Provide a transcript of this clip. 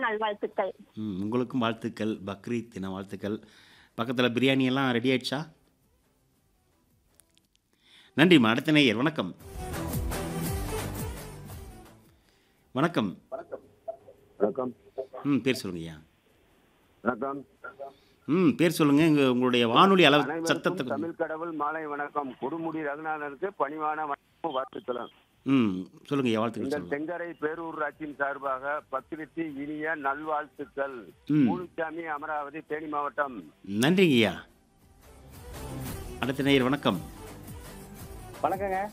நல்வாழ்த்துக்கள். உங்களுக்கும் வாழ்த்துக்கள். பக்ரீத் தின வாழ்த்துக்கள். பக்கத்துல பிரியாணி எல்லாம் ரெடி ஆயிடுச்சா? நன்றிம்மா. அடுத்த நேயர் வணக்கம். வணக்கம். வணக்கம். பேர் சொல்லுங்கய்யா. வணக்கம். பேர் சொல்லுங்க. உங்களுடைய வானொலி அளவு அனைவருக்கும் சத்தத்தை கொஞ்சம். தமிழ் கடவுள் மாலை வணக்கம். கொடுமுடி ரகுநாதனுக்கு பணிவான வணக்கம் வாழ்த்துக்களும். சொல்லுங்கய்யா. வாழ்த்துக்கள் எங்கள் சொல்லுங்க. தெங்கரை பேரூராட்சியின் சார்பாக பத்திரித்தி இனிய நல்வாழ்த்துக்கள். ம். முழுச்சாமி, அமராவதி, தேனி மாவட்டம். நன்றிங்கய்யா. அடுத்த நேயர் வணக்கம். வணக்கங்க.